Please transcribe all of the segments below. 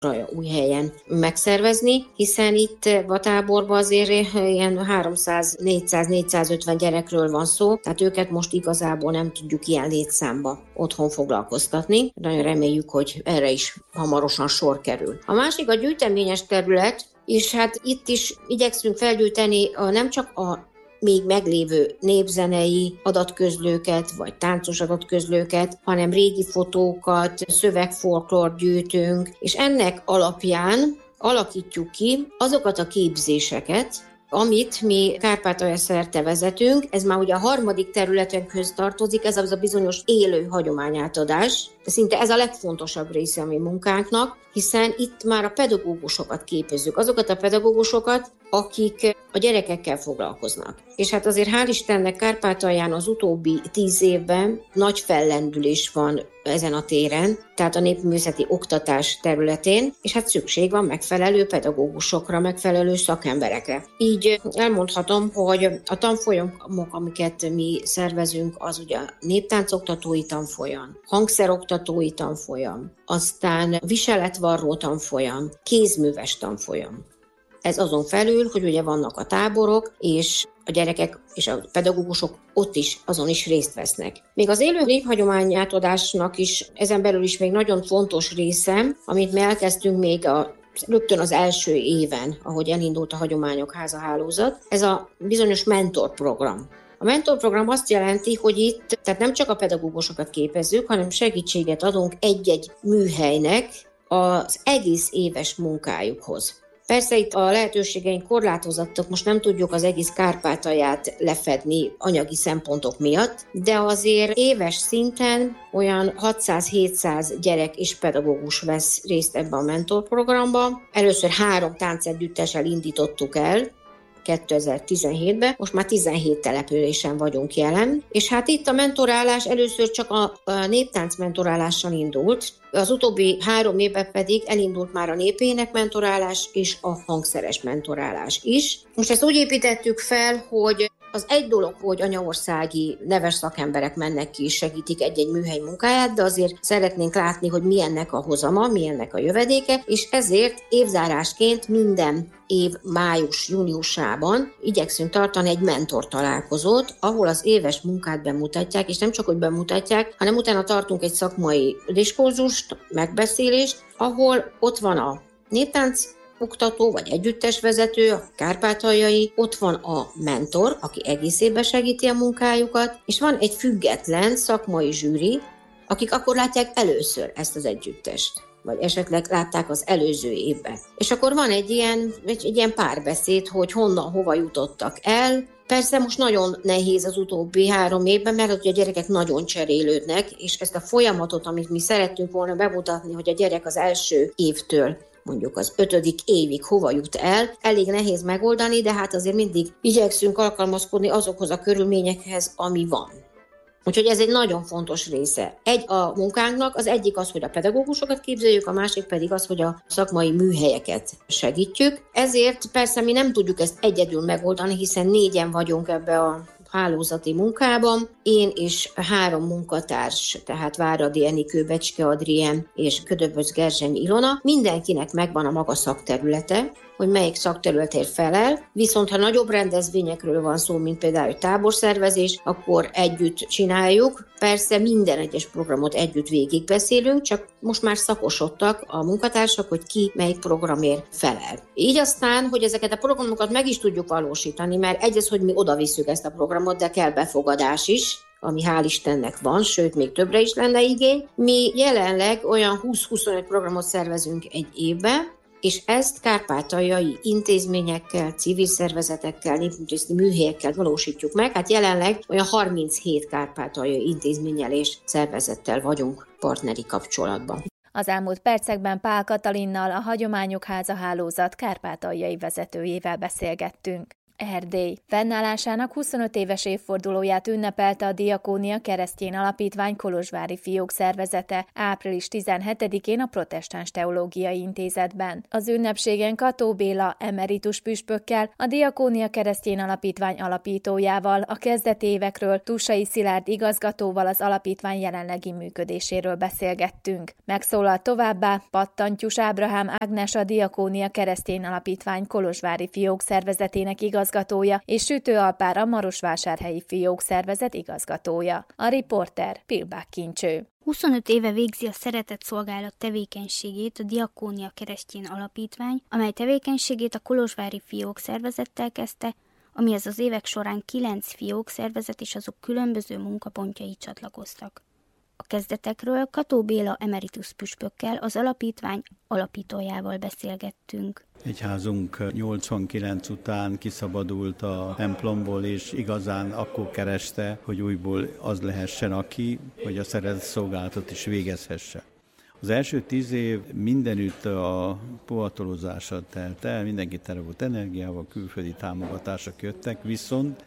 új helyen megszervezni, hiszen itt a táborban azért ilyen 300-400-450 gyerekről van szó, tehát őket most igazából nem tudjuk ilyen létszámba otthon foglalkoztatni. Nagyon reméljük, hogy erre is hamarosan sor kerül. A másik a gyűjteményes terület, és hát itt is igyekszünk felgyűjteni nem csak a még meglévő népzenei adatközlőket, vagy táncos adatközlőket, hanem régi fotókat, szövegfolklort gyűjtünk, és ennek alapján alakítjuk ki azokat a képzéseket, amit mi Kárpátalja szerte vezetünk. Ez már ugye a harmadik területünkhöz tartozik, ez az a bizonyos élő hagyományátadás. Szinte ez a legfontosabb része a mi munkánknak, hiszen itt már a pedagógusokat képezzük, azokat a pedagógusokat, akik a gyerekekkel foglalkoznak. És hát azért hál' Istennek Kárpátalján az utóbbi 10 évben nagy fellendülés van ezen a téren, tehát a népművészeti oktatás területén, és hát szükség van megfelelő pedagógusokra, megfelelő szakemberekre. Így elmondhatom, hogy a tanfolyamok, amiket mi szervezünk, az ugye a néptáncoktatói tanfolyam, hangszeroktatói tanfolyam, aztán viseletvarró tanfolyam, kézműves tanfolyam. Ez azon felül, hogy ugye vannak a táborok, és a gyerekek és a pedagógusok ott is, azon is részt vesznek. Még az élő néphagyományátadásnak is ezen belül is még nagyon fontos része, amit mi elkezdtünk még rögtön az első éven, ahogy elindult a Hagyományok Háza hálózat, ez a bizonyos mentorprogram. A mentorprogram azt jelenti, hogy itt tehát nem csak a pedagógusokat képezzük, hanem segítséget adunk egy-egy műhelynek az egész éves munkájukhoz. Persze itt a lehetőségeink korlátozottak, most nem tudjuk az egész Kárpátalját lefedni anyagi szempontok miatt, de azért éves szinten olyan 600-700 gyerek és pedagógus vesz részt ebben a mentorprogramban. Először 3 táncegyüttessel indítottuk el, 2017-ben, most már 17 településen vagyunk jelen, és hát itt a mentorálás először csak a néptánc mentorálással indult, az utóbbi 3 évben pedig elindult már a népének mentorálás és a hangszeres mentorálás is. Most ezt úgy építettük fel, hogy az egy dolog, hogy anyaországi neves szakemberek mennek ki és segítik egy-egy műhely munkáját, de azért szeretnénk látni, hogy milyennek a hozama, milyennek a jövedéke, és ezért évzárásként minden év május-júniusában igyekszünk tartani egy mentor találkozót, ahol az éves munkát bemutatják, és nem csak, hogy bemutatják, hanem utána tartunk egy szakmai diskurzust, megbeszélést, ahol ott van a néptánc oktató vagy együttesvezető, a kárpátaljai, ott van a mentor, aki egész évben segíti a munkájukat, és van egy független szakmai zsűri, akik akkor látják először ezt az együttest, vagy esetleg látták az előző évben. És akkor van egy ilyen párbeszéd, hogy honnan, hova jutottak el. Persze most nagyon nehéz az utóbbi 3 évben, mert a gyerekek nagyon cserélődnek, és ezt a folyamatot, amit mi szerettünk volna bemutatni, hogy a gyerek az első évtől mondjuk az 5. évig hova jut el, elég nehéz megoldani, de hát azért mindig igyekszünk alkalmazkodni azokhoz a körülményekhez, ami van. Úgyhogy ez egy nagyon fontos része. A munkánknak az egyik az, hogy a pedagógusokat képzeljük, a másik pedig az, hogy a szakmai műhelyeket segítjük. Ezért persze mi nem tudjuk ezt egyedül megoldani, hiszen 4-en vagyunk ebbe a hálózati munkában. Én és 3 munkatárs, tehát Váradi Enikő, Becske Adrien és Ködöbös Gerzseny Ilona. Mindenkinek megvan a maga szakterülete, hogy melyik szakterületért felel, viszont ha nagyobb rendezvényekről van szó, mint például egy táborszervezés, akkor együtt csináljuk. Persze minden egyes programot együtt végigbeszélünk, csak most már szakosodtak a munkatársak, hogy ki melyik programért felel. Így aztán, hogy ezeket a programokat meg is tudjuk valósítani, mert egy az, hogy mi oda visszük ezt a programot, de kell befogadás is, ami hál' Istennek van, sőt, még többre is lenne igény. Mi jelenleg olyan 20-25 programot szervezünk egy évben, és ezt kárpátaljai intézményekkel, civil szervezetekkel, népművészeti műhelyekkel valósítjuk meg. Hát jelenleg olyan 37 kárpátaljai intézménnyel és szervezettel vagyunk partneri kapcsolatban. Az elmúlt percekben Pál Katalinnal, a Hagyományok Háza hálózat kárpátaljai vezetőjével beszélgettünk. Erdély. Fennállásának 25 éves évfordulóját ünnepelte a Diakónia Keresztény Alapítvány kolozsvári fiók szervezete április 17-én a Protestáns Teológiai Intézetben. Az ünnepségen Kató Béla emeritus püspökkel, a Diakónia Keresztény Alapítvány alapítójával, a kezdeti évekről, Tussai Szilárd igazgatóval az alapítvány jelenlegi működéséről beszélgettünk. Megszólalt továbbá Pattantyús Ábrahám Ágnes, a Diakónia Keresztény Alapítvány kolozsvári fiók szervezetének igazgatója és Sütő Alpár, a marosvásárhelyi fiók szervezet igazgatója. A riporter Pilbák Kincső. 25 éve végzi a Szeretett Szolgálat tevékenységét a Diakónia Keresztény Alapítvány, amely tevékenységét a kolozsvári fiók szervezettel kezdte, amihez az évek során 9 fiók szervezet és azok különböző munkapontjai csatlakoztak. A kezdetekről Kató Béla emeritus püspökkel, az alapítvány alapítójával beszélgettünk. Egyházunk 89 után kiszabadult a templomból, és igazán akkor kereste, hogy újból az lehessen, aki, hogy a szeretett szolgálatot is végezhesse. Az első 10 év mindenütt a pohatolozással telt el, mindenki tele volt energiával, külföldi támogatások jöttek, viszont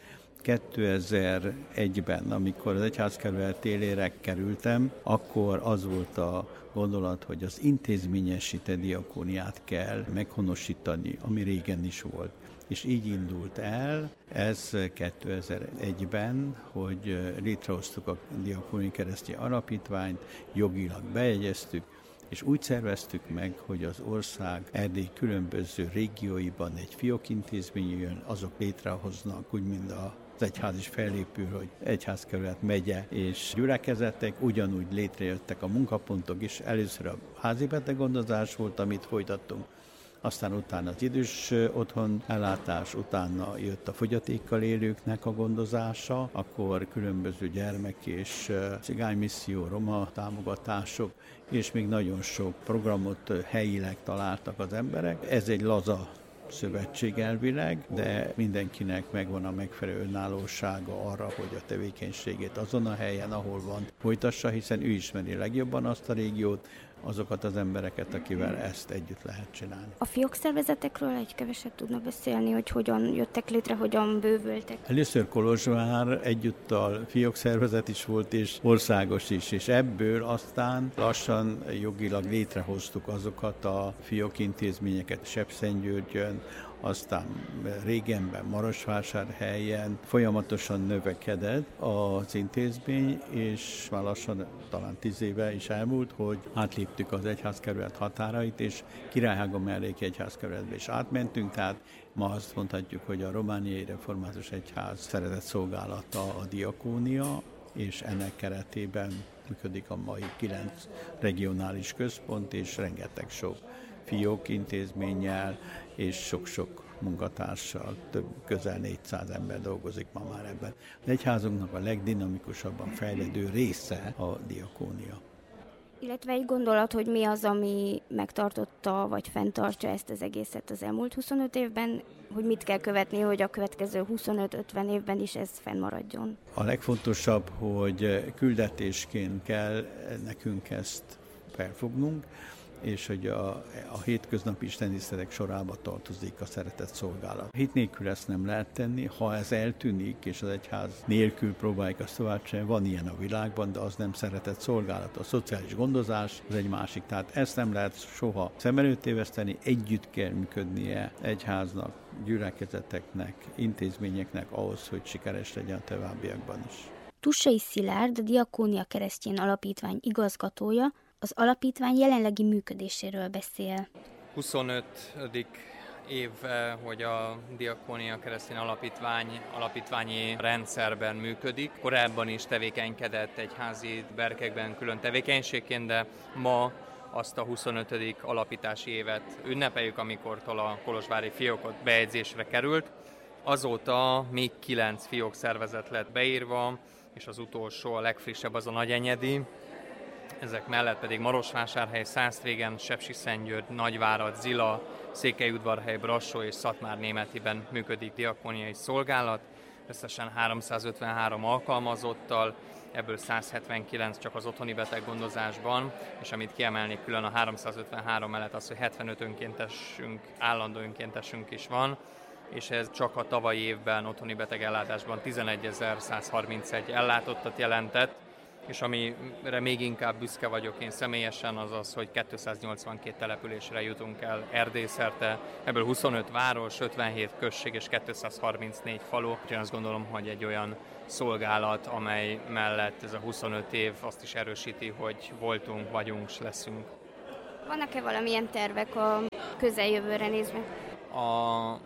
2001-ben, amikor az egyházkerület élére kerültem, akkor az volt a gondolat, hogy az intézményesített diakóniát kell meghonosítani, ami régen is volt. És így indult el, ez 2001-ben, hogy létrehoztuk a Diakónia Keresztény Alapítványt, jogilag bejegyeztük, és úgy szerveztük meg, hogy az ország Erdély különböző régióiban egy fiókintézmény jön, azok létrehoznak, úgy mint az egyház is fellépül, hogy egyházkerület, megye és gyülekezetek, ugyanúgy létrejöttek a munkapontok is. Először a házi beteggondozás volt, amit folytattunk, aztán utána az idős otthon ellátás, utána jött a fogyatékkal élőknek a gondozása, akkor különböző gyermek és cigánymisszió, roma támogatások, és még nagyon sok programot helyileg találtak az emberek. Ez egy laza szövetség elvileg, de mindenkinek megvan a megfelelő önállósága arra, hogy a tevékenységét azon a helyen, ahol van, folytassa, hiszen ő ismeri legjobban azt a régiót, azokat az embereket, akivel ezt együtt lehet csinálni. A fiók szervezetekről egy keveset tudna beszélni, hogy hogyan jöttek létre, hogyan bővültek? Először Kolozsvár egyúttal fiók szervezet is volt, és országos is, és ebből aztán lassan jogilag létrehoztuk azokat a fiók intézményeket Sepszentgyörgyön, aztán régenben Marosvásárhelyen folyamatosan növekedett az intézmény, és már lassan talán 10 éve is elmúlt, hogy átléptük az egyházkerület határait, és Királyhágon melléki egyházkerületbe is átmentünk, tehát ma azt mondhatjuk, hogy a Romániai Református Egyház szeretett szolgálata a diakónia, és ennek keretében működik a mai 9 regionális központ, és rengeteg sok fiók intézménnyel, és sok-sok munkatársal, közel 400 ember dolgozik ma már ebben. Az egyházunknak a legdinamikusabban fejlődő része a diakónia. Illetve egy gondolat, hogy mi az, ami megtartotta, vagy fenntartja ezt az egészet az elmúlt 25 évben, hogy mit kell követni, hogy a következő 25-50 évben is ez fennmaradjon. A legfontosabb, hogy küldetésként kell nekünk ezt felfognunk, és hogy a hétköznapi istentiszteletek sorába tartozik a szeretett szolgálat. Hit nélkül ezt nem lehet tenni, ha ez eltűnik, és az egyház nélkül próbáljuk azt tovább csinálni, van ilyen a világban, de az nem szeretett szolgálat. A szociális gondozás az egy másik, tehát ezt nem lehet soha szem előtt téveszteni, együtt kell működnie egyháznak, gyülekezeteknek, intézményeknek ahhoz, hogy sikeres legyen a továbbiakban is. Tussai Szilárd, a Diakónia Keresztény Alapítvány igazgatója, az alapítvány jelenlegi működéséről beszél. 25. év, hogy a Diakónia Keresztény Alapítvány alapítványi rendszerben működik. Korábban is tevékenykedett egyházi berkekben külön tevékenységként, de ma azt a 25. alapítási évet ünnepeljük, amikortól a kolozsvári fiókot bejegyzésre került. Azóta még 9 fiók szervezet lett beírva, és az utolsó, a legfrissebb az a Nagyenyedi. Ezek mellett pedig Marosvásárhely, Szásztrégen, Sepsiszentgyörgy, Nagyvárad, Zila, Székelyudvarhely, Brassó és Szatmárnémetiben működik diakóniai szolgálat. Összesen 353 alkalmazottal, ebből 179 csak az otthoni beteggondozásban, és amit kiemelnék külön a 353 mellett az, hogy 75 önkéntesünk, állandó önkéntesünk is van, és ez csak a tavalyi évben otthoni betegellátásban 11.131 ellátottat jelentett, és amire még inkább büszke vagyok én személyesen, az az, hogy 282 településre jutunk el Erdély szerte, ebből 25 város, 57 község és 234 falu. Én azt gondolom, hogy egy olyan szolgálat, amely mellett ez a 25 év azt is erősíti, hogy voltunk, vagyunk, és leszünk. Vannak-e valamilyen tervek a közeljövőre nézve? A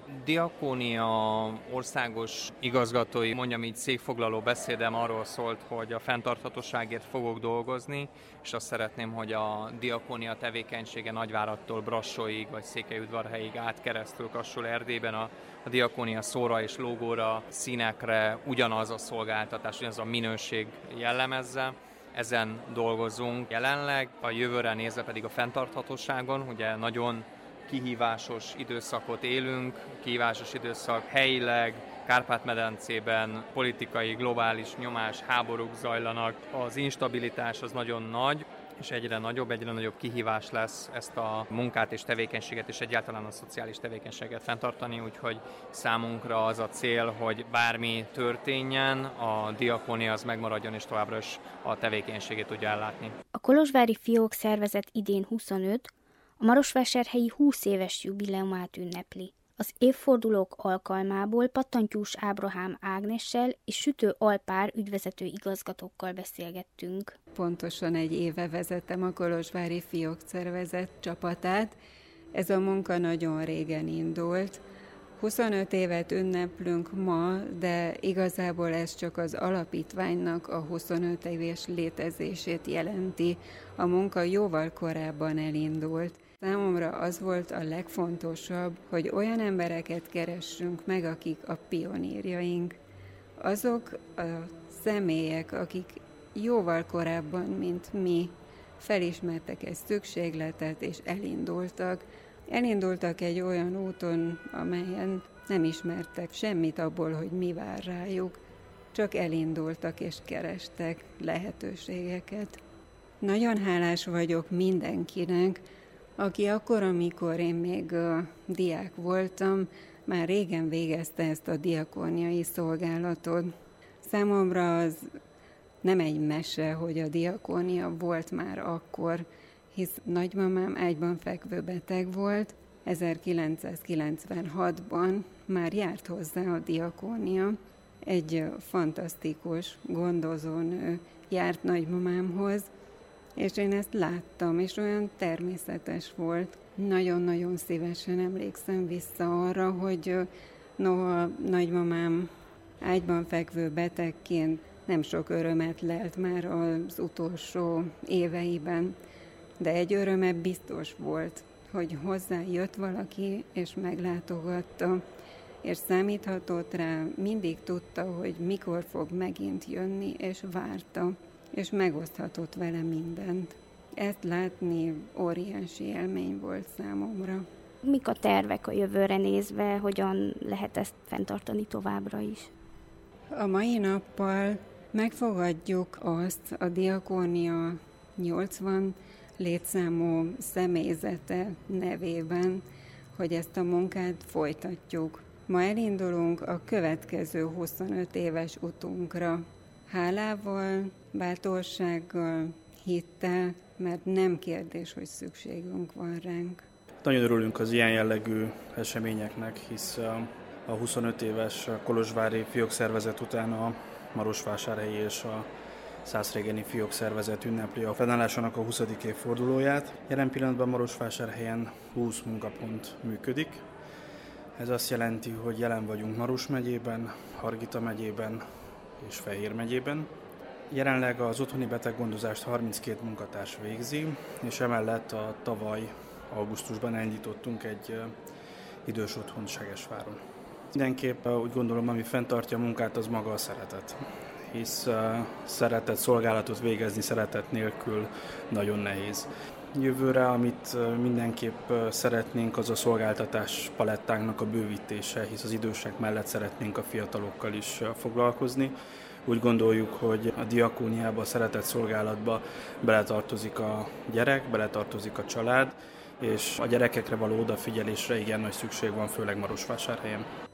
Diakónia országos igazgatói, mondjam így, székfoglaló beszédem arról szólt, hogy a fenntarthatóságért fogok dolgozni, és azt szeretném, hogy a Diakónia tevékenysége Nagyváradtól Brassóig vagy Székelyudvarhelyig átkeresztül Kassel-Erdélyben a Diakónia szóra és logóra, színekre ugyanaz a szolgáltatás, ugyanaz a minőség jellemezze. Ezen dolgozunk jelenleg, a jövőre nézve pedig a fenntarthatóságon, ugye nagyon kihívásos időszakot élünk, kihívásos időszak helyileg, Kárpát-medencében politikai, globális nyomás, háborúk zajlanak, az instabilitás az nagyon nagy, és egyre nagyobb kihívás lesz ezt a munkát és tevékenységet, és egyáltalán a szociális tevékenységet fenntartani, úgyhogy számunkra az a cél, hogy bármi történjen, a Diakónia az megmaradjon, és továbbra is a tevékenységét tudja ellátni. A Kolozsvári Fiók szervezet idén 25, a marosvásárhelyi 20 éves jubileumát ünnepli. Az évfordulók alkalmából Pattantyús Ábrahám Ágnessel és Sütő Alpár ügyvezető igazgatókkal beszélgettünk. Pontosan egy éve vezettem a Kolozsvári Fiók szervezet csapatát. Ez a munka nagyon régen indult. 25 évet ünneplünk ma, de igazából ez csak az alapítványnak a 25 éves létezését jelenti. A munka jóval korábban elindult. Számomra az volt a legfontosabb, hogy olyan embereket keressünk meg, akik a pionírjaink. Azok a személyek, akik jóval korábban, mint mi, felismertek egy szükségletet és elindultak. Elindultak egy olyan úton, amelyen nem ismertek semmit abból, hogy mi vár rájuk, csak elindultak és kerestek lehetőségeket. Nagyon hálás vagyok mindenkinek, aki akkor, amikor én még diák voltam, már régen végezte ezt a diakóniai szolgálatot. Számomra az nem egy mese, hogy a diakónia volt már akkor, hisz nagymamám ágyban fekvő beteg volt, 1996-ban már járt hozzá a diakónia. Egy fantasztikus gondozónő járt nagymamámhoz, és én ezt láttam, és olyan természetes volt. Nagyon-nagyon szívesen emlékszem vissza arra, hogy noha nagymamám ágyban fekvő betegként nem sok örömet lelt már az utolsó éveiben, de egy öröme biztos volt, hogy hozzá jött valaki, és meglátogatta, és számíthatott rá, mindig tudta, hogy mikor fog megint jönni, és várta, és megoszthatott vele mindent. Ezt látni óriási élmény volt számomra. Mik a tervek a jövőre nézve, hogyan lehet ezt fenntartani továbbra is? A mai nappal megfogadjuk azt a Diakónia 80 létszámú személyzete nevében, hogy ezt a munkát folytatjuk. Ma elindulunk a következő 25 éves utunkra. Hálával, bátorsággal, hittel, mert nem kérdés, hogy szükségünk van ránk. Nagyon örülünk az ilyen jellegű eseményeknek, hisz a 25 éves kolozsvári fiók szervezet után a marosvásárhelyi és a szászrégeni fiók szervezet ünnepli a fennállásának a 20. évfordulóját. Jelen pillanatban Marosvásárhelyen 20 munkapont működik. Ez azt jelenti, hogy jelen vagyunk Maros megyében, Hargita megyében és Fehér megyében. Jelenleg az otthoni beteggondozást 32 munkatárs végzi, és emellett a tavaly augusztusban elindítottunk egy idős otthont Segesváron. Mindenképp úgy gondolom, ami fenntartja a munkát, az maga a szeretet. Hisz szeretett szolgálatot végezni szeretet nélkül nagyon nehéz. Jövőre, amit mindenképp szeretnénk, az a szolgáltatás palettánknak a bővítése, hisz az idősek mellett szeretnénk a fiatalokkal is foglalkozni. Úgy gondoljuk, hogy a diakóniába, a szeretett szolgálatba beletartozik a gyerek, beletartozik a család, és a gyerekekre való odafigyelésre igen nagy szükség van, főleg Marosvásárhelyen.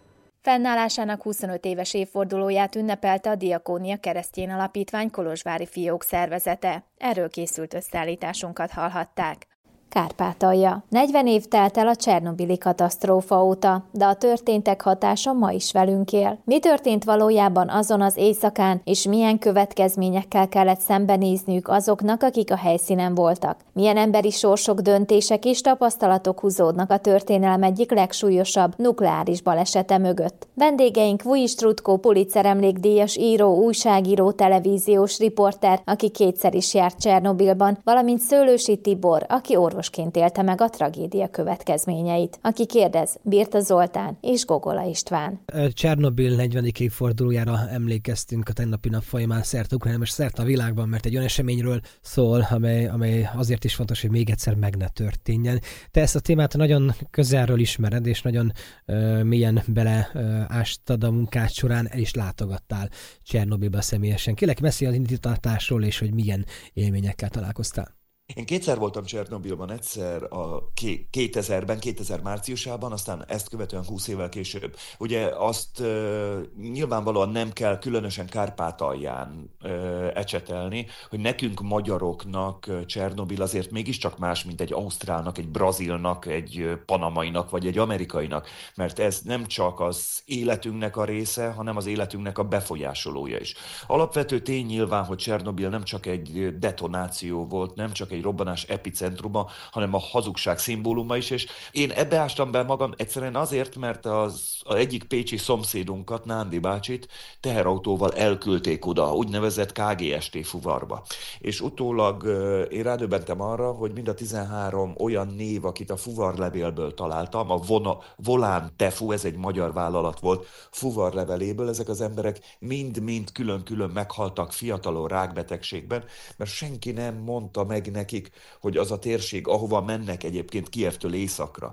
Fennállásának 25 éves évfordulóját ünnepelte a Diakónia Keresztény Alapítvány kolozsvári fiók szervezete. Erről készült összeállításunkat hallhatták. Kárpátalja. 40 év telt el a csernobili katasztrófa óta, de a történtek hatása ma is velünk él. Mi történt valójában azon az éjszakán, és milyen következményekkel kellett szembenézniük azoknak, akik a helyszínen voltak? Milyen emberi sorsok, döntések és tapasztalatok húzódnak a történelem egyik legsúlyosabb nukleáris balesete mögött? Vendégeink Vujics Trutko Pulitzer-emlékdíjas író, újságíró, televíziós riporter, aki kétszer is járt Csernobilban, valamint Szőlősi Tibor, aki orvosként élte meg a tragédia következményeit. Aki kérdez, Birta Zoltán és Gogola István. Csernobil 40. évfordulójára emlékeztünk a tegnapi nap folyamán szerte Ukrajnában és szerte a világban, mert egy olyan eseményről szól, amely azért is fontos, hogy még egyszer meg ne történjen. Te ezt a témát nagyon közelről ismered, és nagyon mélyen beleástad a munkád során, el is látogattál Csernobilba személyesen. Kérlek, mesélj az indítatásról, és hogy milyen élményekkel találkoztál. Én kétszer voltam Csernobilban, egyszer a 2000-ben, 2000 márciusában, aztán ezt követően 20 évvel később. Ugye azt nyilvánvalóan nem kell különösen Kárpátalján ecsetelni, hogy nekünk magyaroknak Csernobil azért mégiscsak más, mint egy ausztrálnak, egy brazilnak, egy panamainak vagy egy amerikainak, mert ez nem csak az életünknek a része, hanem az életünknek a befolyásolója is. Alapvető tény nyilván, hogy Csernobil nem csak egy detonáció volt, nem csak egy robbanás epicentruma, hanem a hazugság szimbóluma is, és én ebbe ástam be magam egyszerűen azért, mert az egyik pécsi szomszédunkat, Nándi bácsit teherautóval elküldték oda, úgynevezett KGST fuvarba. És utólag én rádöbbentem arra, hogy mind a 13 olyan név, akit a fuvarlevélből találtam, a Volán Tefu, ez egy magyar vállalat volt, fuvarleveléből, ezek az emberek mind-mind külön-külön meghaltak fiatalon rákbetegségben, mert senki nem mondta meg nekik, hogy az a térség, ahova mennek egyébként Kijevtől északra,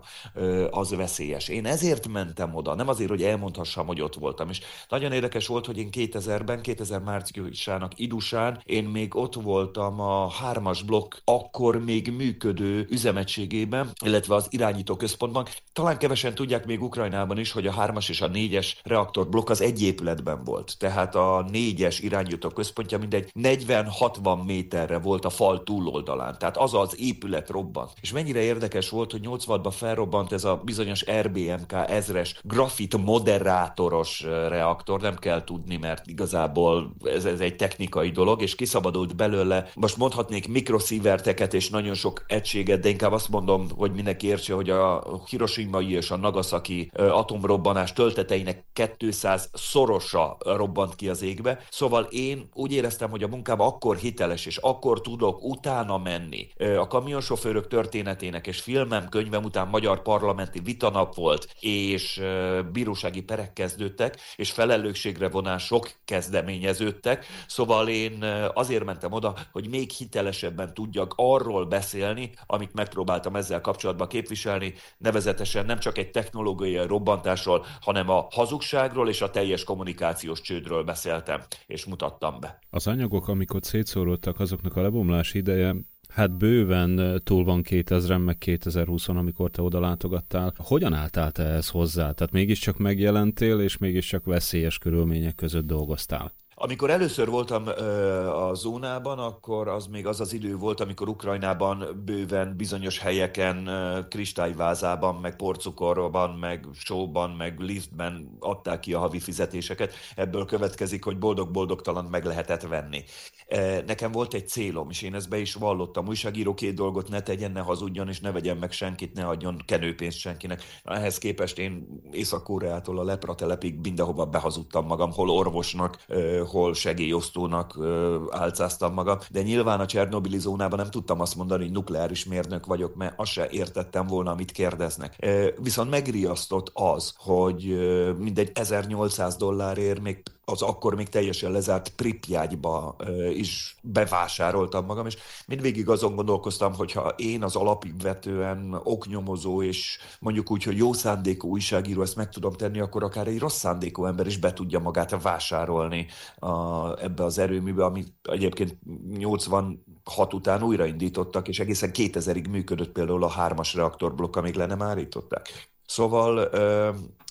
az veszélyes. Én ezért mentem oda, nem azért, hogy elmondhassam, hogy ott voltam. És nagyon érdekes volt, hogy én 2000-ben, 2000 márciusának idusán, én még ott voltam a 3-as blokk akkor még működő üzemegységében, illetve az irányító központban. Talán kevesen tudják még Ukrajnában is, hogy a 3-as és a 4-es reaktorblokk az egy épületben volt. Tehát a 4-es irányító központja mindegy 40-60 méterre volt a fal túloldalán. Tehát az az épület robbant. És mennyire érdekes volt, hogy 86-ban felrobbant ez a bizonyos RBMK 1000-es grafit moderátoros reaktor, nem kell tudni, mert igazából ez egy technikai dolog, és kiszabadult belőle, most mondhatnék mikroszíverteket és nagyon sok egységet, de inkább azt mondom, hogy mindenki értse, hogy a Hiroshimai és a Nagasaki atomrobbanás tölteteinek 200-szorosa robbant ki az égbe. Szóval én úgy éreztem, hogy a munkám akkor hiteles, és akkor tudok utána menni. A kamionsofőrök történetének és filmem, könyvem után magyar parlamenti vitanap volt, és bírósági perek kezdődtek, és felelősségre vonások kezdeményeződtek. Szóval én azért mentem oda, hogy még hitelesebben tudjak arról beszélni, amit megpróbáltam ezzel kapcsolatban képviselni, nevezetesen nem csak egy technológiai robbantásról, hanem a hazugságról és a teljes kommunikációs csődről beszéltem, és mutattam be. Az anyagok, amikor szétszórodtak, azoknak a lebomlási ideje, hát bőven túl van 2000-en, meg 2020-on, amikor te oda látogattál. Hogyan álltál te ehhez hozzá? Tehát mégiscsak megjelentél, és mégiscsak veszélyes körülmények között dolgoztál. Amikor először voltam a zónában, akkor az még az az idő volt, amikor Ukrajnában bőven bizonyos helyeken kristályvázában, meg porcukorban, meg sóban, meg liftben adták ki a havi fizetéseket. Ebből következik, hogy boldog-boldogtalan meg lehetett venni. Nekem volt egy célom, és én ezt be is vallottam. Újságíró 2 dolgot ne tegyen, ne hazudjon, és ne vegyen meg senkit, ne adjon kenőpénzt senkinek. Ehhez képest én Észak-Koreától a Lepra telepig mindenhova behazudtam magam, hol orvosnak, hol segélyosztónak álcáztam magam, de nyilván a Csernobili zónában nem tudtam azt mondani, hogy nukleáris mérnök vagyok, mert azt se értettem volna, amit kérdeznek. Viszont megriasztott az, hogy mindegy $1800 még az akkor még teljesen lezárt Pripyatba is bevásároltam magam, és mindvégig azon gondolkoztam, hogyha én az alapvetően oknyomozó, és mondjuk úgy, hogy jó szándékú újságíró ezt meg tudom tenni, akkor akár egy rossz szándékú ember is be tudja magát vásárolni ebbe az erőműbe, amit egyébként 86 után újraindítottak, és egészen 2000-ig működött például a 3-as reaktorblokk, amíg le nem állították. Szóval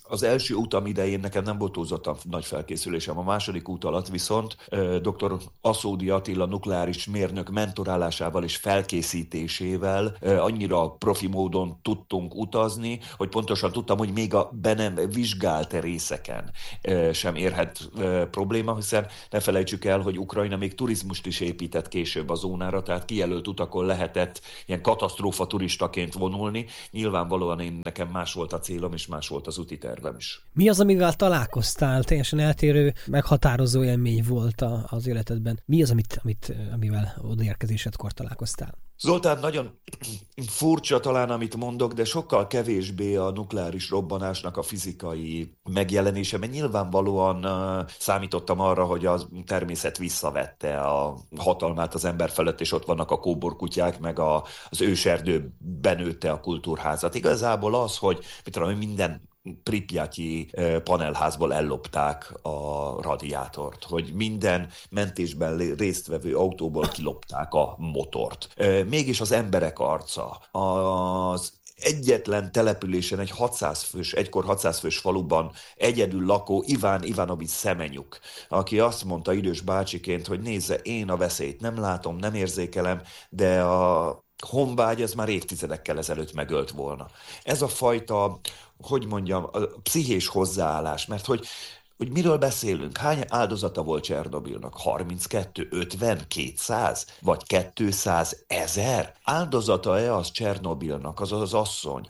Az első utam idején nekem nem volt túlzottan nagy felkészülésem. A második út alatt viszont dr. Aszódi Attila nukleáris mérnök mentorálásával és felkészítésével annyira profi módon tudtunk utazni, hogy pontosan tudtam, hogy még a be nem vizsgált részeken sem érhet probléma, hiszen ne felejtsük el, hogy Ukrajna még turizmust is épített később a zónára, tehát kijelölt utakon lehetett ilyen katasztrófa turistaként vonulni. Nyilvánvalóan nekem más volt a célom, és más volt az úti tervem is. Mi az, amivel találkoztál? Teljesen eltérő, meghatározó élmény volt az életedben. Mi az, amivel odaérkezésedkor találkoztál? Zoltán, nagyon furcsa talán, amit mondok, de sokkal kevésbé a nukleáris robbanásnak a fizikai megjelenése, mert nyilvánvalóan számítottam arra, hogy a természet visszavette a hatalmát az ember felett, és ott vannak a kóborkutyák, meg az őserdő benőtte a kultúrházat. Igazából az, hogy minden pripyatyi panelházból ellopták a radiátort, hogy minden mentésben résztvevő autóból kilopták a motort. Mégis az emberek arca, az egyetlen településen egy 600 fős, egykor 600 fős faluban egyedül lakó Iván Ivanovics Szemenyuk, aki azt mondta idős bácsiként, hogy nézze, én a veszélyt nem látom, nem érzékelem, de a honvágy az már évtizedekkel ezelőtt megölt volna. Ez a fajta, hogy mondjam, a pszichés hozzáállás, mert hogy miről beszélünk? Hány áldozata volt Csernobilnak? 32, 50, 200? Vagy 200 000? Áldozata-e az Csernobilnak, az az asszony,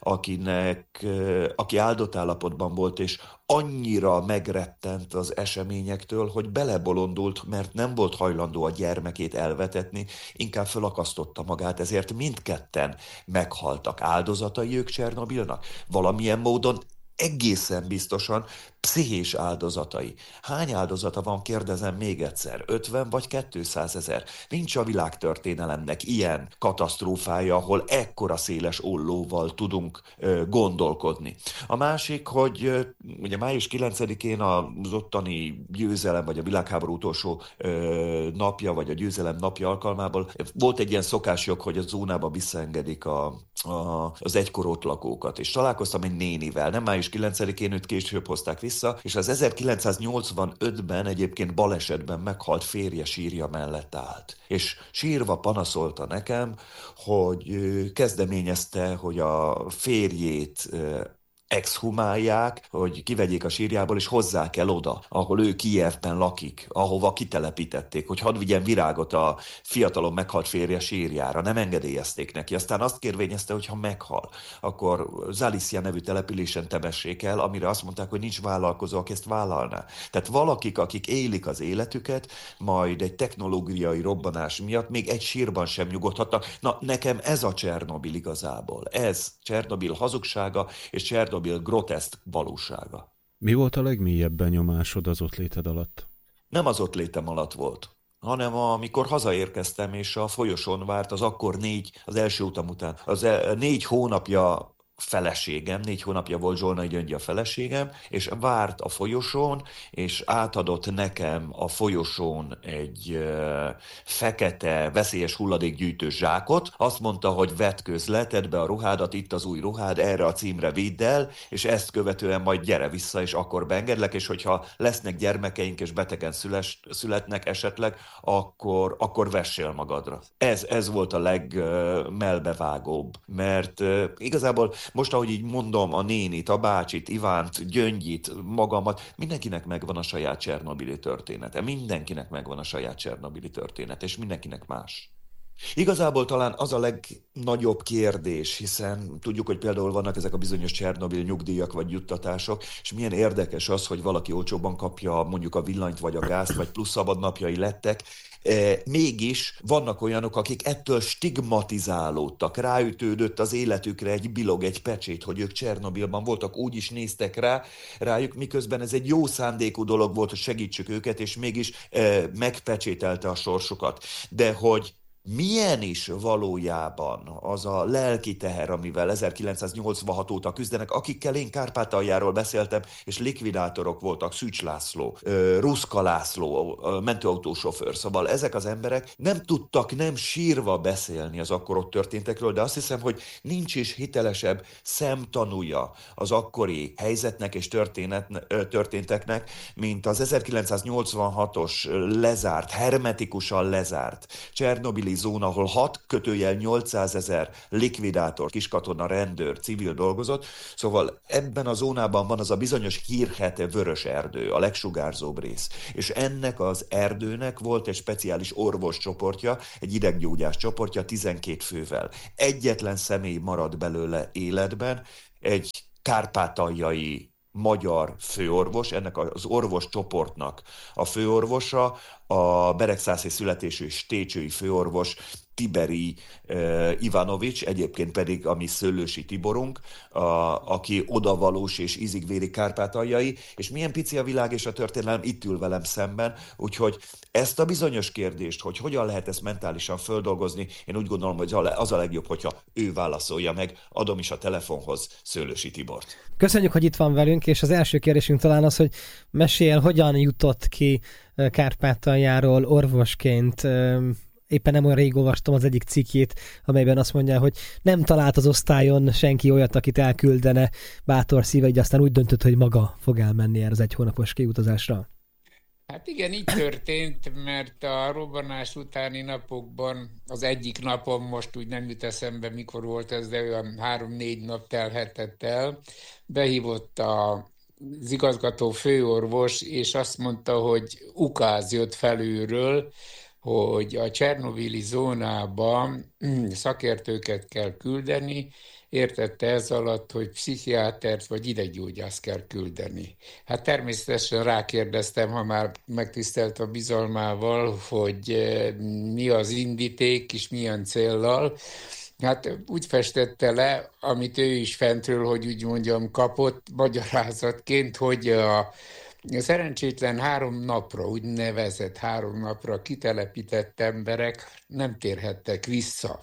aki áldott állapotban volt, és annyira megrettent az eseményektől, hogy belebolondult, mert nem volt hajlandó a gyermekét elvetetni, inkább fölakasztotta magát, ezért mindketten meghaltak. Áldozatai ők Csernobilnak? Valamilyen módon egészen biztosan pszichés áldozatai. Hány áldozata van, kérdezem még egyszer, 50 vagy 200 000? Nincs a világtörténelemnek ilyen katasztrófája, ahol ekkora széles ollóval tudunk gondolkodni. A másik, hogy ugye május 9-én az ottani győzelem, vagy a világháború utolsó napja, vagy a győzelem napja alkalmából volt egy ilyen szokásjog, hogy a zónába visszaengedik az egykor ott lakókat, és találkoztam egy nénivel, nem május 9-én, őt később hozták vissza, és az 1985-ben egyébként balesetben meghalt férje sírja mellett állt. És sírva panaszolta nekem, hogy kezdeményezte, hogy a férjét exhumálják, hogy kivegyék a sírjából, és hozzák el oda, ahol ő Kijevben lakik, ahova kitelepítették, hogy hadd vigyen virágot a fiatalon meghalt férje sírjára. Nem engedélyezték neki. Aztán azt kérvényezte, hogy ha meghal, akkor Zaliszia nevű településen temessék el, amire azt mondták, hogy nincs vállalkozó, aki ezt vállalná. Tehát valakik, akik élik az életüket, majd egy technológiai robbanás miatt még egy sírban sem nyugodhatnak. Na, nekem ez a Csernobil igazából. Ez Csernobil hazugsága, és Csernobil groteszk valósága. Mi volt a legmélyebb benyomásod az ott léted alatt? Nem az ott létem alatt volt, hanem amikor hazaérkeztem, és a folyosón várt az akkor az első utam után, 4 hónapja feleségem, 4 hónapja volt Zsolnai Gyöngyi a feleségem, és várt a folyosón, és átadott nekem a folyosón egy fekete, veszélyes hulladékgyűjtős zsákot. Azt mondta, hogy vetkőz, tedd be a ruhádat, itt az új ruhád, erre a címre vidd el, és ezt követően majd gyere vissza, és akkor beengedlek, és hogyha lesznek gyermekeink, és betegen születnek esetleg, akkor vessél magadra. Ez volt a legmelbevágóbb, mert igazából most, ahogy így mondom, a nénit, a bácsit, Ivánt, Gyöngyit, magamat, mindenkinek megvan a saját csernobili története. Mindenkinek megvan a saját csernobili története, és mindenkinek más. Igazából talán az a legnagyobb kérdés, hiszen tudjuk, hogy például vannak ezek a bizonyos Csernobil nyugdíjak vagy juttatások, és milyen érdekes az, hogy valaki olcsóbban kapja mondjuk a villanyt vagy a gázt, vagy plusz szabadnapjai lettek. Mégis vannak olyanok, akik ettől stigmatizálódtak, ráütődött az életükre egy bilog, egy pecsét, hogy ők Csernobilban voltak, úgy is néztek rájuk, miközben ez egy jó szándékú dolog volt, hogy segítsük őket, és mégis megpecsételte a sorsukat. De hogy milyen is valójában az a lelki teher, amivel 1986 óta küzdenek, akikkel én Kárpátaljáról beszéltem, és likvidátorok voltak, Szűcs László, Ruszka László, mentőautósofőr, szóval ezek az emberek nem tudtak nem sírva beszélni az akkor ott történtekről, de azt hiszem, hogy nincs is hitelesebb szemtanúja az akkori helyzetnek és történteknek, mint az 1986-os lezárt, hermetikusan lezárt Csernobili zóna, ahol 6-800 000 likvidátor, kiskatona, rendőr, civil dolgozott. Szóval ebben a zónában van az a bizonyos hírhete vörös erdő, a legsugárzóbb rész. És ennek az erdőnek volt egy speciális orvoscsoportja, egy ideggyógyász csoportja 12 fővel. Egyetlen személy maradt belőle életben, egy kárpátaljai magyar főorvos, ennek az orvoscsoportnak a főorvosa, a beregszászi születésű stécsői főorvos Tiberi Ivanovics, egyébként pedig a mi Szőlősi Tiborunk, aki odavalós és ízigvéri kárpátaljai, és milyen pici a világ és a történelem, itt ül velem szemben, úgyhogy ezt a bizonyos kérdést, hogy hogyan lehet ezt mentálisan földolgozni, én úgy gondolom, hogy az a legjobb, hogyha ő válaszolja meg. Adom is a telefonhoz Szőlősi Tibort. Köszönjük, hogy itt van velünk, és az első kérdésünk talán az, hogy mesélj el, hogyan jutott ki Kárpátaljáról orvosként. Éppen nem olyan rég olvastam az egyik cikkét, amelyben azt mondja, hogy nem talált az osztályon senki olyat, akit elküldene bátor szíve, így aztán úgy döntött, hogy maga fog elmenni erre az 1 hónapos kiutazásra. Hát igen, így történt, mert a robbanás utáni napokban, az egyik napon, most úgy nem jut eszembe, mikor volt ez, de olyan 3-4 nap telhetett el, behívott az igazgató főorvos, és azt mondta, hogy ukáz jött felülről, hogy a Csernobili zónában szakértőket kell küldeni, értette ez alatt, hogy pszichiátert vagy ideggyógyászt kell küldeni. Hát természetesen rákérdeztem, ha már megtisztelt a bizalmával, hogy mi az indíték és milyen céllal. Hát úgy festette le, amit ő is fentről, hogy úgy mondjam, kapott magyarázatként, hogy a szerencsétlen 3 napra, úgynevezett 3 napra kitelepített emberek nem térhettek vissza.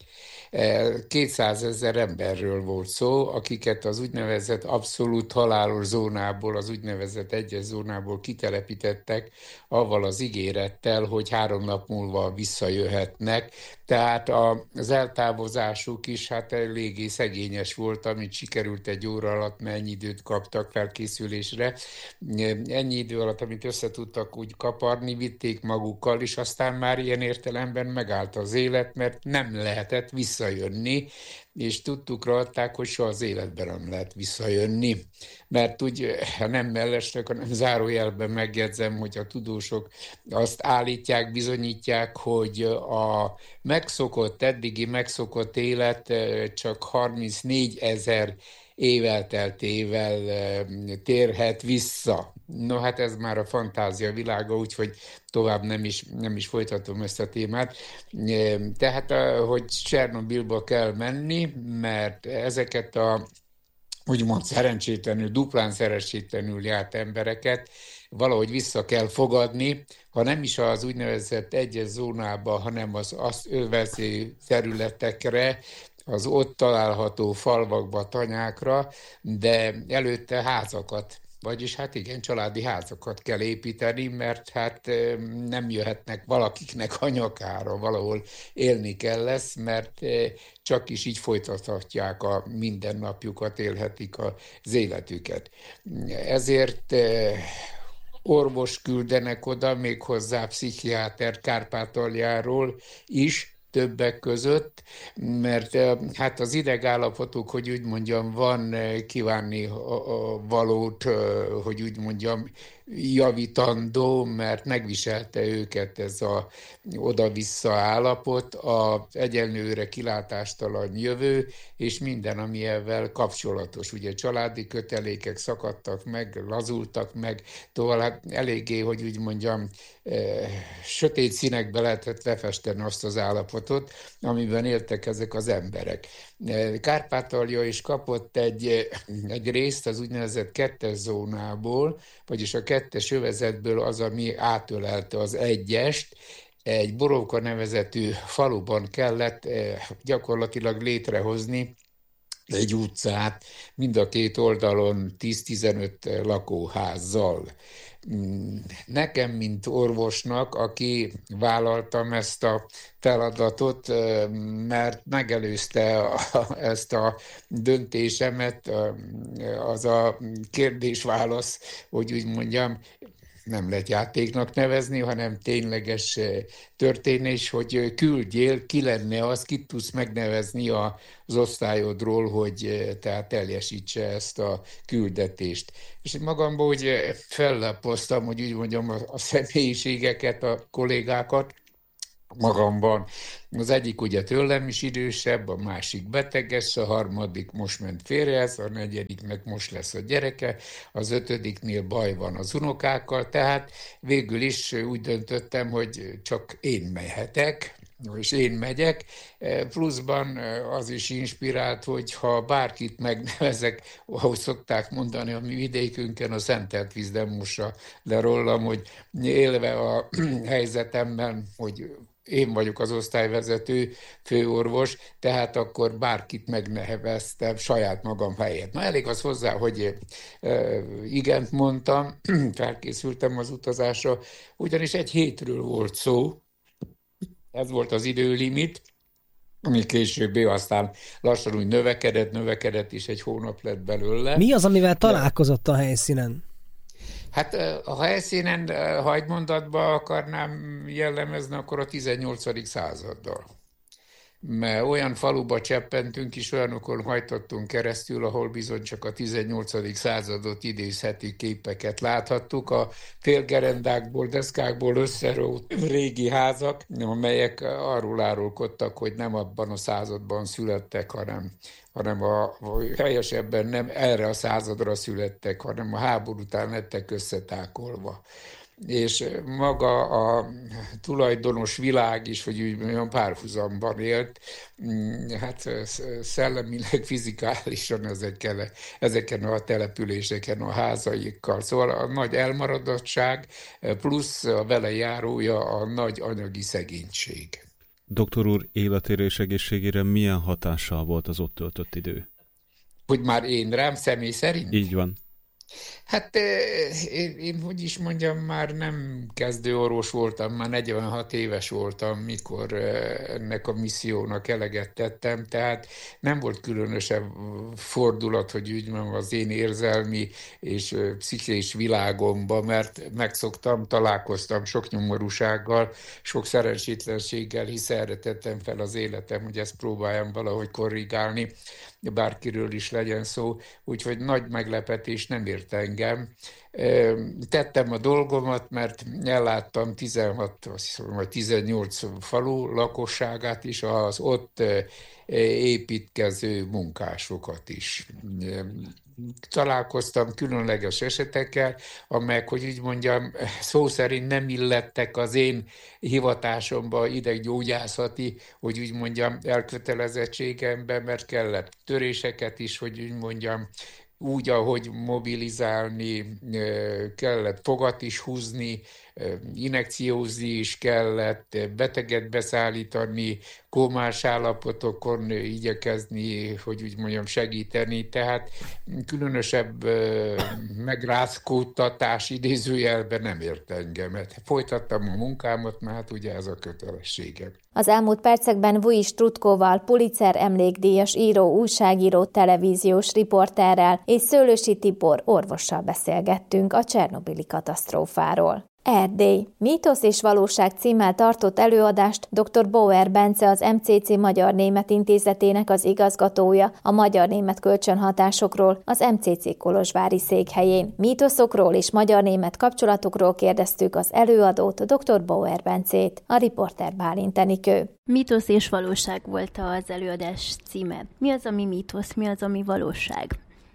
200 000 emberről volt szó, akiket az úgynevezett abszolút halálos zónából, az úgynevezett egyes zónából kitelepítettek, avval az ígérettel, hogy 3 nap múlva visszajöhetnek. Tehát az eltávozásuk is hát eléggé szegényes volt, amit sikerült 1 óra alatt, mert ennyi időt kaptak felkészülésre. Ennyi idő alatt, amit össze tudtak úgy kaparni, vitték magukkal, és aztán már ilyen értelemben megállt az élet, mert nem lehetett visszajönni, és tudtukra adták, hogy soha az életben nem lehet visszajönni. Mert úgy, nem mellesleg, hanem zárójelben megjegyzem, hogy a tudósok azt állítják, bizonyítják, hogy a eddigi megszokott élet csak 34 000 évelteltével térhet vissza. No, hát ez már a fantázia világa, úgyhogy tovább nem is folytatom ezt a témát. Tehát, hogy Csernobilba kell menni, mert ezeket a úgymond szerencsétlenül, duplán szerencsétlenül járt embereket valahogy vissza kell fogadni, ha nem is az úgynevezett egyes zónába, hanem az azt övező területekre, az ott található falvakba, tanyákra, de előtte házakat, vagyis hát igen, családi házakat kell építeni, mert hát nem jöhetnek valakiknek a nyakára, valahol élni kell lesz, mert csak is így folytathatják a mindennapjukat, élhetik az életüket. Ezért orvos küldenek oda, méghozzá pszichiáter Kárpátaljáról is, többek között, mert hát az idegállapotuk, hogy úgy mondjam, van kívánni valót, hogy úgy mondjam, javítandó, mert megviselte őket ez a oda-vissza állapot, az egyenlőre kilátástalan jövő, és minden, ami ezzel kapcsolatos. Ugye családi kötelékek szakadtak meg, lazultak meg, tovább hát eléggé, hogy úgy mondjam, sötét színekbe lehetett lefesteni azt az állapotot, amiben éltek ezek az emberek. Kárpátalja is kapott egy részt az úgynevezett 2-es zónából, vagyis a 2-es övezetből az, ami átölelte az 1-est, egy Borovka nevezetű faluban kellett gyakorlatilag létrehozni egy utcát, mind a két oldalon 10-15 lakóházzal. Nekem, mint orvosnak, aki vállaltam ezt a feladatot, mert megelőzte ezt a döntésemet, az a kérdés-válasz, hogy úgy mondjam, nem lehet játéknak nevezni, hanem tényleges történés, hogy küldjél, ki lenne az, kit tudsz megnevezni az osztályodról, hogy tehát teljesítse ezt a küldetést. És magamból úgy fellapoztam, hogy úgy mondjam, a személyiségeket, a kollégákat magamban. Az egyik ugye tőlem is idősebb, a másik beteges, a harmadik most ment férjhez, a negyediknek most lesz a gyereke, az ötödiknél baj van az unokákkal, tehát végül is úgy döntöttem, hogy csak én mehetek, és én megyek, pluszban az is inspirált, hogy ha bárkit megnevezek, ahogy szokták mondani a mi vidékünkön, a szentelt víz nem mossa le rólam, hogy élve a helyzetemben, hogy én vagyok az osztályvezető, főorvos, tehát akkor bárkit megneveztem saját magam helyett. Na elég az hozzá, hogy igent mondtam, felkészültem az utazásra, ugyanis egy hétről volt szó, ez volt az időlimit, ami később aztán lassan úgy növekedett, és egy hónap lett belőle. Mi az, amivel találkozott a helyszínen? Hát a helyszínen, ha egy mondatba akarnám jellemezni, akkor a 18. századdal. Mert olyan faluba cseppentünk és olyanokon hajtottunk keresztül, ahol bizony csak a 18. századot idézhető képeket láthattuk. A félgerendákból, deszkákból összerót régi házak, amelyek arról árulkodtak, hogy nem abban a században születtek, hanem helyesebben nem erre a századra születtek, hanem a háború után lettek összetákolva. És maga a tulajdonos világ is, hogy úgy olyan párhuzamban élt, hát szellemileg, fizikálisan ezeken a településeken, a házaikkal. Szóval a nagy elmaradottság plusz a vele járója a nagy anyagi szegénység. Doktor úr életére és egészségére milyen hatással volt az ott töltött idő? Hogy már én rám személy szerint? Így van. Hát én hogy is mondjam, már nem kezdőorvos voltam, már 46 éves voltam, mikor ennek a missziónak eleget tettem, tehát nem volt különösebb fordulat, hogy úgy mondjam, az én érzelmi és pszichés világomba, mert megszoktam, találkoztam sok nyomorúsággal, sok szerencsétlenséggel, hisz erre tettem fel az életem, hogy ezt próbáljam valahogy korrigálni, bárkiről is legyen szó, úgyhogy nagy meglepetés nem ért engem. Tettem a dolgomat, mert elláttam 16 vagy 18 falu lakosságát is, az ott építkező munkásokat is. Találkoztam különleges esetekkel, amelyek, hogy így mondjam, szó szerint nem illettek az én hivatásomba, ideggyógyászati, hogy úgy mondjam, elkötelezettségembe, mert kellett töréseket is, hogy úgy mondjam, úgy, ahogy mobilizálni, kellett fogat is húzni, injekciózni is kellett, beteget beszállítani, kómás állapotokon igyekezni, hogy úgy mondjam, segíteni. Tehát különösebb megrázkódtatás idézőjelben nem ért engemet. Folytattam a munkámat, mert hát ugye ez a kötelességem. Az elmúlt percekben Vujics Trutkovval, Pulitzer emlékdíjas író, újságíró, televíziós riporterrel és Szőlősi Tibor orvossal beszélgettünk a csernobili katasztrófáról. Erdély. Mítosz és valóság címmel tartott előadást dr. Bauer Bence, az MCC Magyar-Német Intézetének az igazgatója a magyar-német kölcsönhatásokról az MCC kolozsvári székhelyén. Mítoszokról és magyar-német kapcsolatokról kérdeztük az előadót, dr. Bauer Bencét, a riporter Bálint Enikő. Mítosz és valóság volt az előadás címe. Mi az, ami mítosz, mi az, ami valóság?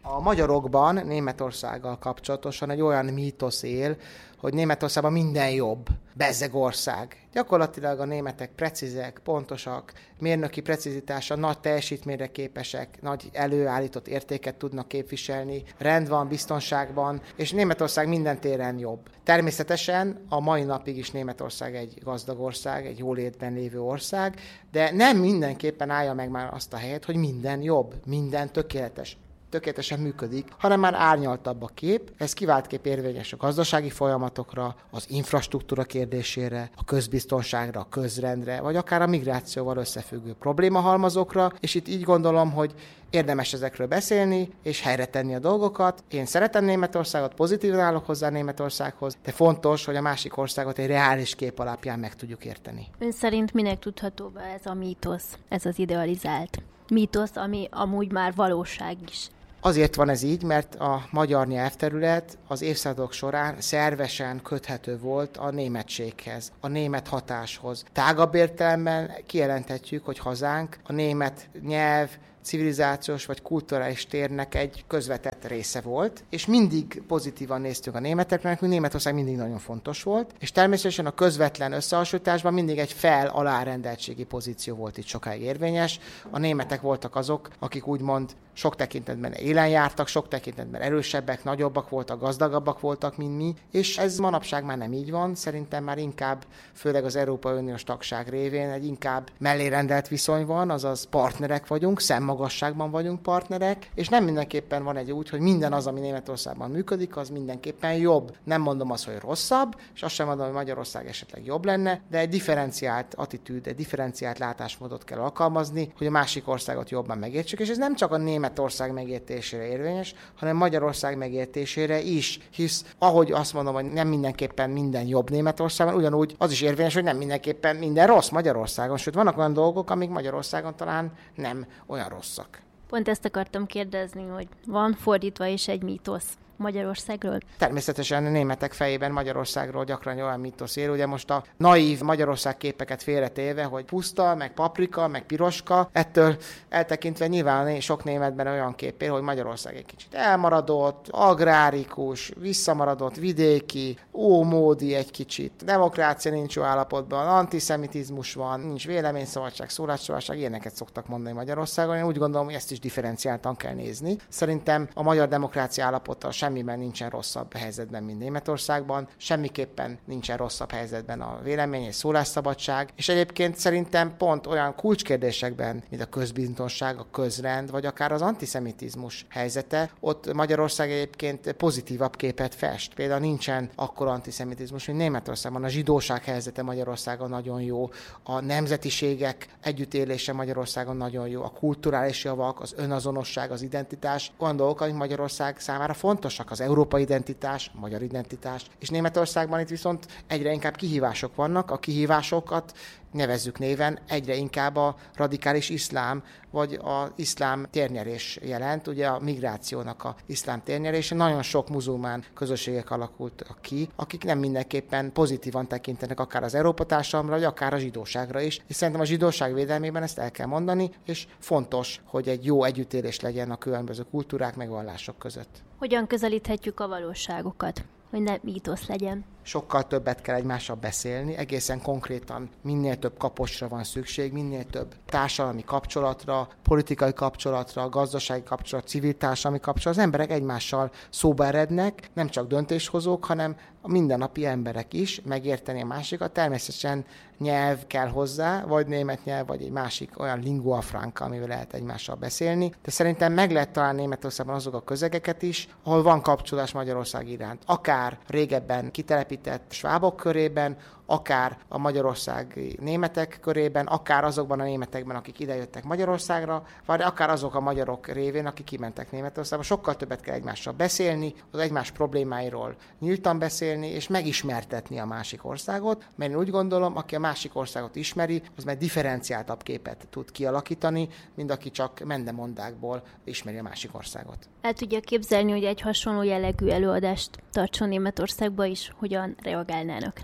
A magyarokban Németországgal kapcsolatosan egy olyan mítosz él, hogy Németországban minden jobb, bezzeg ország. Gyakorlatilag a németek precízek, pontosak, mérnöki precizitása, nagy teljesítményre képesek, nagy előállított értéket tudnak képviselni, rend van, biztonságban, és Németország minden téren jobb. Természetesen a mai napig is Németország egy gazdag ország, egy jólétben lévő ország, de nem mindenképpen állja meg már azt a helyet, hogy minden jobb, minden tökéletesen működik, hanem már árnyaltabb a kép. Ez kiváltképp érvényes a gazdasági folyamatokra, az infrastruktúra kérdésére, a közbiztonságra, a közrendre, vagy akár a migrációval összefüggő problémahalmazokra, és itt így gondolom, hogy érdemes ezekről beszélni, és helyre tenni a dolgokat. Én szeretem Németországot, pozitívan állok hozzá Németországhoz, de fontos, hogy a másik országot egy reális kép alapján meg tudjuk érteni. Ön szerint minek tudható be ez a mítosz, ez az idealizált mítosz, ami amúgy már valóság is? Azért van ez így, mert a magyar nyelvterület az évszázadok során szervesen köthető volt a németséghez, a német hatáshoz. Tágabb értelemben kijelenthetjük, hogy hazánk a német nyelv, civilizációs vagy kulturális térnek egy közvetett része volt, és mindig pozitívan néztünk a németekre, nekünk Németország mindig nagyon fontos volt, és természetesen a közvetlen összehasonlításban mindig egy fel-alárendeltségi pozíció volt itt sokáig érvényes. A németek voltak azok, akik úgymond sok tekintetben élen jártak, sok tekintetben erősebbek, nagyobbak voltak, gazdagabbak voltak, mint mi, és ez manapság már nem így van, szerintem már inkább, főleg az Európai Uniós tagság révén egy inkább mellérendelt viszony van, azaz partnerek vagyunk, szemmagasságban vagyunk partnerek, és nem mindenképpen van egy úgy, hogy minden az, ami Németországban működik, az mindenképpen jobb. Nem mondom azt, hogy rosszabb, és azt sem mondom, hogy Magyarország esetleg jobb lenne, de egy differenciált attitűd, egy differenciált látásmódot kell alkalmazni, hogy a másik országot jobban megértsük, és ez nem csak a Németország megértésére érvényes, hanem Magyarország megértésére is, hisz ahogy azt mondom, hogy nem mindenképpen minden jobb Németországban, ugyanúgy az is érvényes, hogy nem mindenképpen minden rossz Magyarországon, sőt vannak olyan dolgok, amik Magyarországon talán nem olyan rosszak. Pont ezt akartam kérdezni, hogy van fordítva is egy mítosz Magyarországról? Természetesen a németek fejében Magyarországról gyakran olyan mítosz él. Ugye most a naív Magyarország képeket félretéve, hogy puszta, meg paprika, meg piroska, ettől eltekintve nyilván sok németben olyan kép él, hogy Magyarország egy kicsit elmaradott, agrárikus, visszamaradott, vidéki, ómódi egy kicsit, demokrácia nincs jó állapotban, antiszemitizmus van, nincs véleményszabadság, szólásszabadság, ilyeneket szoktak mondani Magyarországon. Én úgy gondolom, hogy ezt is differenciáltan kell nézni. Szerintem a magyar demokrácia állapota semmiben nincsen rosszabb helyzetben, mint Németországban, semmiképpen nincsen rosszabb helyzetben a vélemény és szólásszabadság, és egyébként szerintem pont olyan kulcskérdésekben, mint a közbiztonság, a közrend, vagy akár az antiszemitizmus helyzete, ott Magyarország egyébként pozitívabb képet fest. Például nincsen akkora antiszemitizmus, mint Németországban. A zsidóság helyzete Magyarországon nagyon jó, a nemzetiségek együttélése Magyarországon nagyon jó, a kulturális javak, az önazonosság, az identitás, olyan dolgok, amik Magyarország számára fontosak, az európai identitás, a magyar identitás, és Németországban itt viszont egyre inkább kihívások vannak, a kihívásokat nevezzük néven, egyre inkább a radikális iszlám, vagy az iszlám térnyerés jelent, ugye a migrációnak a iszlám térnyerése. Nagyon sok muzulmán közösségek alakultak ki, akik nem mindenképpen pozitívan tekintenek akár az Európa társadalomra, vagy akár a zsidóságra is. És szerintem a zsidóság védelmében ezt el kell mondani, és fontos, hogy egy jó együttélés legyen a különböző kultúrák, meg vallások között. Hogyan közelíthetjük a valóságokat, hogy ne mítosz legyen? Sokkal többet kell egymással beszélni, egészen konkrétan minél több kapocsra van szükség, minél több társadalmi kapcsolatra, politikai kapcsolatra, gazdasági kapcsolat, civil társadalmi kapcsolat. Az emberek egymással szóba erednek, nem csak döntéshozók, hanem a mindennapi emberek is, megérteni a másikat. Természetesen nyelv kell hozzá, vagy német nyelv, vagy egy másik olyan lingua franca, amivel lehet egymással beszélni. De szerintem meg lehet találni Németországban azok a közegeket is, ahol van kapcsolás Magyarország iránt. Akár régebben kitelepített svábok körében, akár a magyarországi németek körében, akár azokban a németekben, akik idejöttek Magyarországra, vagy akár azok a magyarok révén, akik kimentek Németországba. Sokkal többet kell egymással beszélni, az egymás problémáiról nyíltan beszélni, és megismertetni a másik országot, mert én úgy gondolom, aki a másik országot ismeri, az már differenciáltabb képet tud kialakítani, mint aki csak mendemondákból ismeri a másik országot. El tudja képzelni, hogy egy hasonló jellegű előadást tartson Németországba is, hogyan reagálnának rá?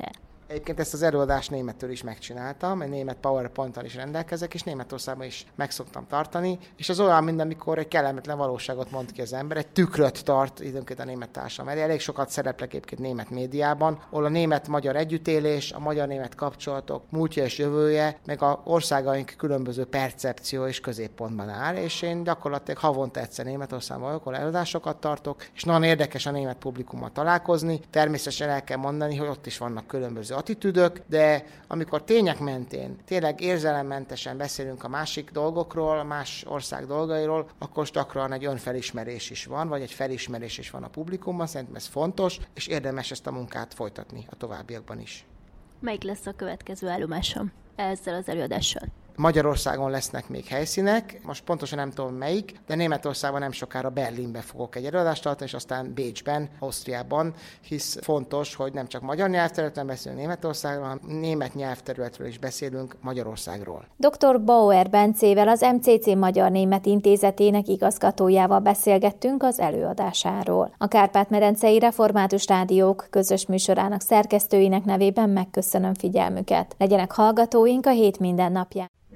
Egyébként ezt az előadást németül is megcsináltam, egy német PowerPoint-tal is rendelkezek, és Németországban is meg szoktam tartani, és az olyan, mint amikor egy kellemetlen valóságot mond ki az ember, egy tükröt tart időnként a német társadalom elé. Elég sokat szereplek egyébként német médiában, ahol a német-magyar együttélés, a magyar-német kapcsolatok múltja és jövője, meg a országaink különböző percepció és középpontban áll, és én gyakorlatilag havonta egyszer Németországban vagyok, ahol előadásokat tartok, és nagyon érdekes a német publikummal találkozni. Természetesen el kell mondani, hogy ott is vannak különböző attitűdök, de amikor tények mentén, tényleg érzelemmentesen beszélünk a másik dolgokról, a más ország dolgairól, akkor gyakran egy önfelismerés is van, vagy egy felismerés is van a publikumban, szerintem ez fontos, és érdemes ezt a munkát folytatni a továbbiakban is. Melyik lesz a következő állomásom ezzel az előadással? Magyarországon lesznek még helyszínek, most pontosan nem tudom melyik, de Németországban nem sokára Berlinbe fogok egy előadást tartani, és aztán Bécsben, Ausztriában, hisz fontos, hogy nem csak magyar nyelvterületen beszélünk Németországról, hanem német nyelvterületről is beszélünk Magyarországról. Dr. Bauer Bencével, az MCC Magyar-Német Intézetének igazgatójával beszélgettünk az előadásáról. A Kárpát-medencei Református Rádiók közös műsorának szerkesztőinek nevében megköszönöm figyelmüket. Legyenek hallgatóink a hét mindennapján.